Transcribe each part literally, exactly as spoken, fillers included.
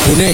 Bune,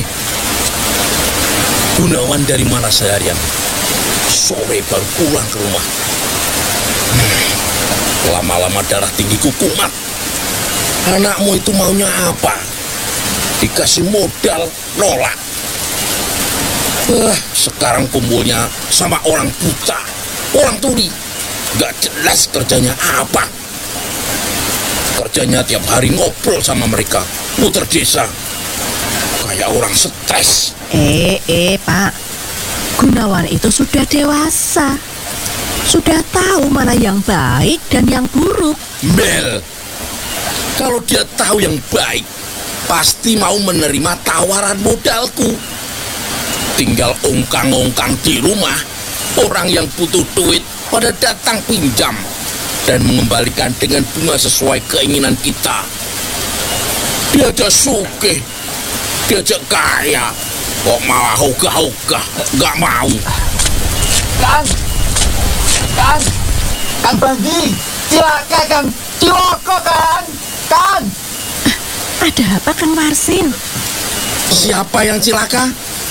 Gunawan dari mana seharian? Sore baru pulang ke rumah. Hmm, lama-lama darah tinggiku kumat. Anakmu itu maunya apa? Dikasih modal, nolak. Uh, sekarang kumpulnya sama orang buta, orang tuli. Gak jelas kerjanya apa. Kerjanya tiap hari ngobrol sama mereka, muter desa. Kayak orang stres. Eh, eh, Pak. Gunawan itu sudah dewasa. Sudah tahu mana yang baik dan yang buruk. Mel, kalau dia tahu yang baik, pasti mau menerima tawaran modalku. Tinggal ongkang-ongkang di rumah, orang yang butuh duit pada datang pinjam dan mengembalikan dengan bunga sesuai keinginan kita. Dia aja sugih, dia aja kaya, kok malah ogah-ogah, gak mau. Kang, Kang, Kang Bandi, cilaka Kang, ciloko Kang, Kang. Ada apa, Kang Warsin? Siapa yang cilaka?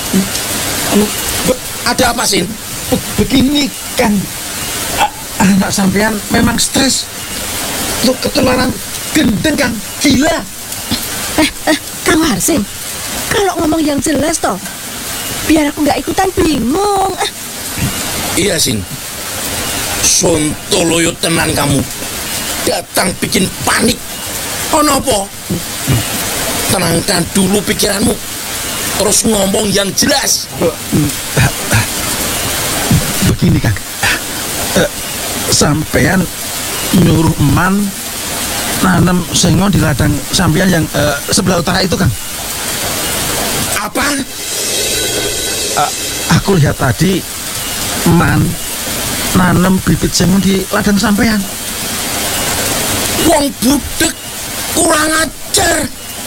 Be- ada apa, Sin? Be- Begini Kang, A- anak sampean memang stres. Lu ketularan gendeng Kang, gila. Eh, eh, Kang Warsin, kalau ngomong yang jelas toh, biar aku nggak ikutan bingung. Eh, Iya, Sin. Sontoloyo tenan kamu. Datang bikin panik. Oh, nopo? Tenangkan dulu pikiranmu. Terus ngomong yang jelas. Begini Kang, Eh, sampean nyuruh eman nanam sengon di ladang sampean yang eh, sebelah utara itu Kang. Apa? Eh, aku lihat tadi eman nanam bibit sengon di ladang sampean. Wong budek kurang ajar.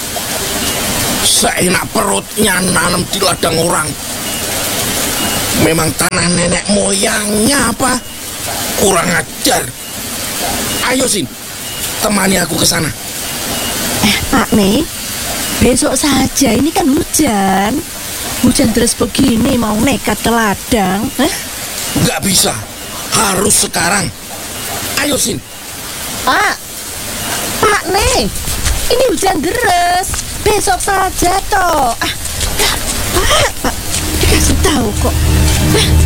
Seenak perutnya nanam di ladang orang. Memang tanah nenek moyangnya apa? Kurang ajar. Ayo, Sin, temani aku ke sana. eh, Pak nih, besok saja. Ini kan hujan. Hujan terus begini mau nekat ke ladang. Eh? Nggak bisa, harus sekarang. Ayo, Sin. Pak, Pak nih, ini hujan deras. Besok saja toh. Ah, Pak, Pak, dikasih tahu kok. Ah.